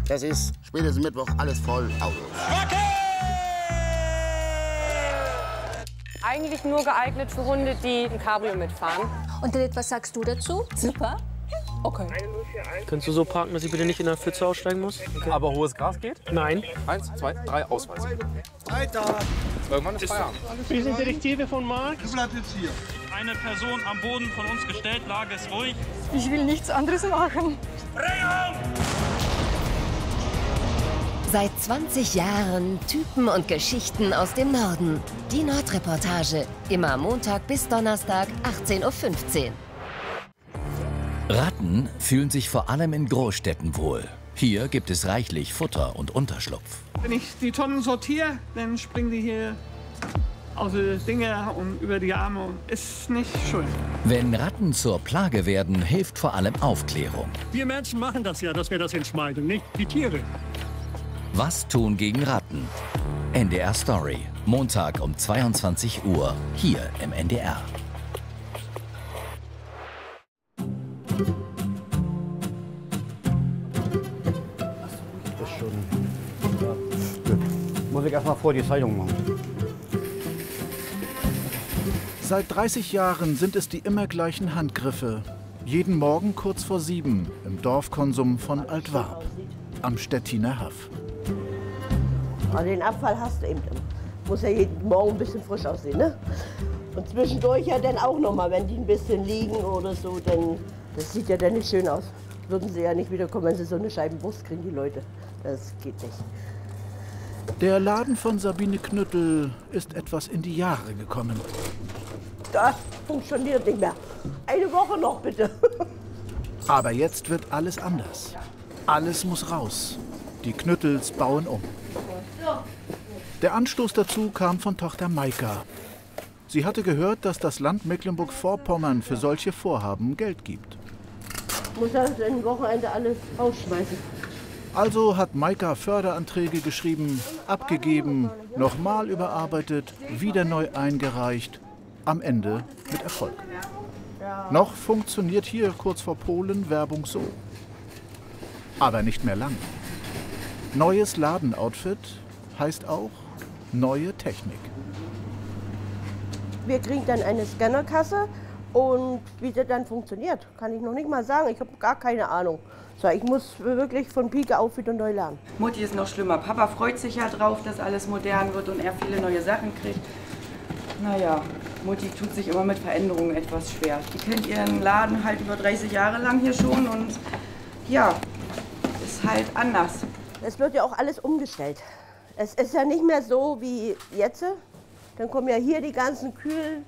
Das ist spätestens Mittwoch alles voll Autos. Eigentlich nur geeignet für Hunde, die ein Cabrio mitfahren. Und Lilith, was sagst du dazu? Super. Okay. Könntest du so parken, dass ich bitte nicht in der Pfütze aussteigen muss? Okay. Aber hohes Gras geht? Nein. 1, 2, 3, Ausweis. Weiter! Irgendwann ist Feierabend. Wir sind Detektive von Marc. Du bleibst jetzt hier. Eine Person am Boden von uns gestellt, Lage ist ruhig. Ich will nichts anderes machen. Seit 20 Jahren Typen und Geschichten aus dem Norden. Die Nordreportage. Immer Montag bis Donnerstag, 18:15 Uhr. Ratten fühlen sich vor allem in Großstädten wohl. Hier gibt es reichlich Futter und Unterschlupf. Wenn ich die Tonnen sortiere, dann springen die hier aus den Dinger und über die Arme. Ist nicht schön. Wenn Ratten zur Plage werden, hilft vor allem Aufklärung. Wir Menschen machen das ja, dass wir das entschmeiden, nicht die Tiere. Was tun gegen Ratten? NDR Story. Montag um 22 Uhr. Hier im NDR. Muss ich erstmal vor die Zeitung machen. Seit 30 Jahren sind es die immer gleichen Handgriffe. Jeden Morgen kurz vor 7 im Dorfkonsum von Altwarp am Stettiner Haff. Also den Abfall hast du eben. Muss ja jeden Morgen ein bisschen frisch aussehen, ne? Und zwischendurch ja dann auch noch mal, wenn die ein bisschen liegen oder so, dann das sieht ja dann nicht schön aus. Würden sie ja nicht wiederkommen, wenn sie so eine Scheibenwurst kriegen, die Leute. Das geht nicht. Der Laden von Sabine Knüttel ist etwas in die Jahre gekommen. Das funktioniert nicht mehr. Eine Woche noch, bitte. Aber jetzt wird alles anders. Alles muss raus. Die Knüttels bauen um. Der Anstoß dazu kam von Tochter Maika. Sie hatte gehört, dass das Land Mecklenburg-Vorpommern für solche Vorhaben Geld gibt. Ich muss das am Wochenende alles rausschmeißen. Also hat Maika Förderanträge geschrieben, abgegeben, nochmal überarbeitet, wieder neu eingereicht. Am Ende mit Erfolg. Noch funktioniert hier kurz vor Polen Werbung so. Aber nicht mehr lang. Neues Ladenoutfit heißt auch neue Technik. Wir kriegen dann eine Scannerkasse und wie das dann funktioniert, kann ich noch nicht mal sagen. Ich habe gar keine Ahnung. So, ich muss wirklich von Pike auf wieder neu lernen. Mutti ist noch schlimmer. Papa freut sich ja drauf, dass alles modern wird und er viele neue Sachen kriegt. Naja, Mutti tut sich immer mit Veränderungen etwas schwer. Die kennt ihren Laden halt über 30 Jahre lang hier schon und ja, ist halt anders. Es wird ja auch alles umgestellt. Es ist ja nicht mehr so wie jetzt. Dann kommen ja hier die ganzen